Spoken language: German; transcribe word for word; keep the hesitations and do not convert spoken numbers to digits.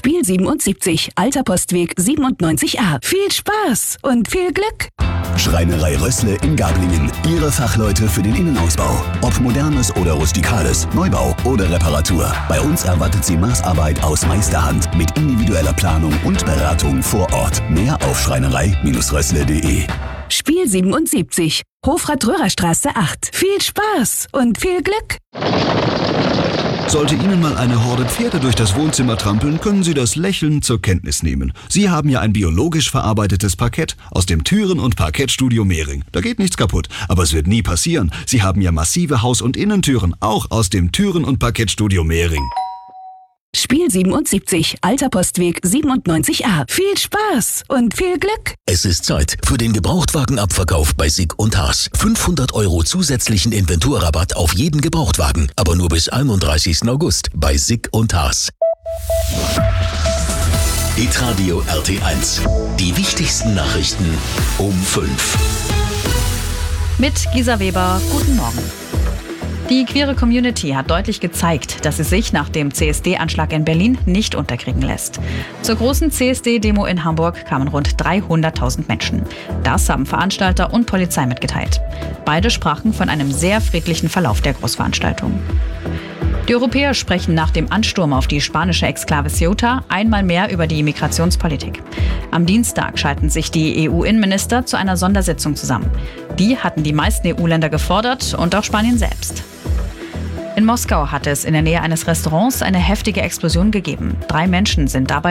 Spiel siebenundsiebzig, Alter Postweg siebenundneunzig a. Viel Spaß und viel Glück! Schreinerei Rössle in Gablingen. Ihre Fachleute für den Innenausbau. Ob modernes oder rustikales, Neubau oder Reparatur. Bei uns erwartet Sie Maßarbeit aus Meisterhand mit individueller Planung und Beratung vor Ort. Mehr auf schreinerei Rössle punkt de. Spiel siebenundsiebzig, Hofrat-Röhrer-Straße acht. Viel Spaß und viel Glück! Sollte Ihnen mal eine Horde Pferde durch das Wohnzimmer trampeln, können Sie das lächelnd zur Kenntnis nehmen. Sie haben ja ein biologisch verarbeitetes Parkett aus dem Türen- und Parkettstudio Mehring. Da geht nichts kaputt, aber es wird nie passieren. Sie haben ja massive Haus- und Innentüren, auch aus dem Türen- und Parkettstudio Mehring. Spiel siebenundsiebzig, Alter Postweg siebenundneunzig a. Viel Spaß und viel Glück! Es ist Zeit für den Gebrauchtwagenabverkauf bei Sick und Haas. fünfhundert Euro zusätzlichen Inventurrabatt auf jeden Gebrauchtwagen, aber nur bis einunddreißigsten August bei Sick und Haas. Hitradio R T eins. Die wichtigsten Nachrichten um fünf. Mit Gisa Weber, guten Morgen. Die queere Community hat deutlich gezeigt, dass sie sich nach dem C S D-Anschlag in Berlin nicht unterkriegen lässt. Zur großen C S D-Demo in Hamburg kamen rund dreihunderttausend Menschen. Das haben Veranstalter und Polizei mitgeteilt. Beide sprachen von einem sehr friedlichen Verlauf der Großveranstaltung. Die Europäer sprechen nach dem Ansturm auf die spanische Exklave Ceuta einmal mehr über die Migrationspolitik. Am Dienstag schalten sich die E U-Innenminister zu einer Sondersitzung zusammen. Die hatten die meisten E U-Länder gefordert und auch Spanien selbst. In Moskau hat es in der Nähe eines Restaurants eine heftige Explosion gegeben. Drei Menschen sind dabei